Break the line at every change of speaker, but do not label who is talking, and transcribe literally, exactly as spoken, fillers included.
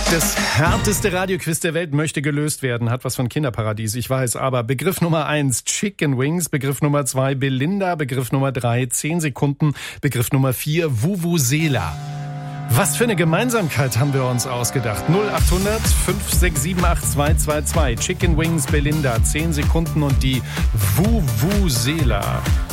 Das härteste Radioquiz der Welt möchte gelöst werden. Hat was von Kinderparadies, ich weiß. Aber Begriff Nummer eins, Chicken Wings. Begriff Nummer zwei, Belinda. Begriff Nummer drei, zehn Sekunden. Begriff Nummer vier, Vuvuzela. Was für eine Gemeinsamkeit haben wir uns ausgedacht? null achthundert fünf sechs sieben acht zwei zwei zwei. Chicken Wings, Belinda, zehn Sekunden und die Vuvuzela.